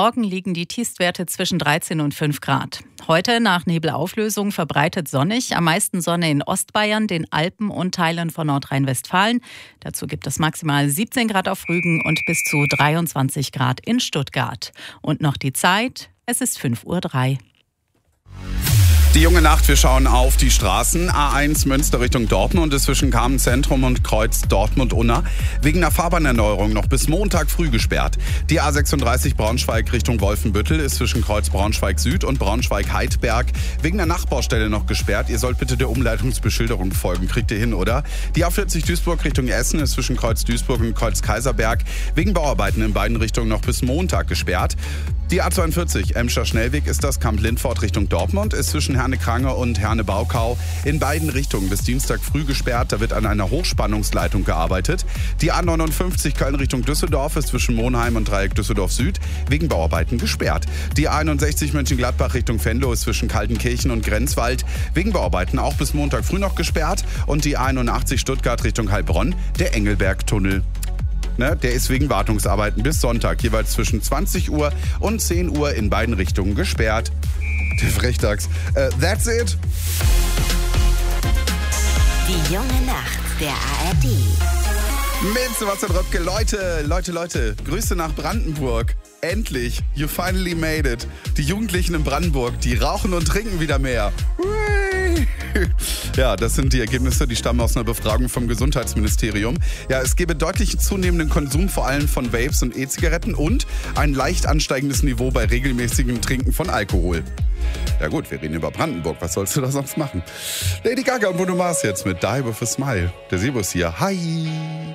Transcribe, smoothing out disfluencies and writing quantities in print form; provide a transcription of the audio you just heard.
Morgen liegen die Tiefstwerte zwischen 13 und 5 Grad. Heute nach Nebelauflösung verbreitet sonnig, am meisten Sonne in Ostbayern, den Alpen und Teilen von Nordrhein-Westfalen. Dazu gibt es maximal 17 Grad auf Rügen und bis zu 23 Grad in Stuttgart. Und noch die Zeit, es ist 5:03 Uhr. Die junge Nacht, wir schauen auf die Straßen. A1 Münster Richtung Dortmund ist zwischen Kamenz-Zentrum und Kreuz Dortmund-Unna wegen einer Fahrbahnerneuerung noch bis Montag früh gesperrt. Die A36 Braunschweig Richtung Wolfenbüttel ist zwischen Kreuz Braunschweig-Süd und Braunschweig-Heidberg wegen einer Nachbaustelle noch gesperrt. Ihr sollt bitte der Umleitungsbeschilderung folgen. Kriegt ihr hin, oder? Die A40 Duisburg Richtung Essen ist zwischen Kreuz Duisburg und Kreuz Kaiserberg wegen Bauarbeiten in beiden Richtungen noch bis Montag gesperrt. Die A42 Emscher Schnellweg ist das Kamp Lindfort Richtung Dortmund, ist zwischen Herne-Krange und Herne-Baukau in beiden Richtungen bis Dienstag früh gesperrt. Da wird an einer Hochspannungsleitung gearbeitet. Die A59 Köln Richtung Düsseldorf ist zwischen Monheim und Dreieck Düsseldorf Süd wegen Bauarbeiten gesperrt. Die A61 Mönchengladbach Richtung Venlo ist zwischen Kaltenkirchen und Grenzwald wegen Bauarbeiten auch bis Montag früh noch gesperrt. Und die A81 Stuttgart Richtung Heilbronn, der Engelberg-Tunnel. Der ist wegen Wartungsarbeiten bis Sonntag jeweils zwischen 20 Uhr und 10 Uhr in beiden Richtungen gesperrt. Der Frechdachs. That's it. Die junge Nacht der ARD. Mit Sebastian Röpke. Leute, Grüße nach Brandenburg. Endlich, you finally made it. Die Jugendlichen in Brandenburg, die rauchen und trinken wieder mehr. Ja, das sind die Ergebnisse, die stammen aus einer Befragung vom Gesundheitsministerium. Ja, es gebe deutlich zunehmenden Konsum, vor allem von Vapes und E-Zigaretten und ein leicht ansteigendes Niveau bei regelmäßigem Trinken von Alkohol. Ja gut, wir reden über Brandenburg, was sollst du da sonst machen? Lady Gaga und Bruno Mars jetzt mit Die With A Smile. Der Sebus hier, hi!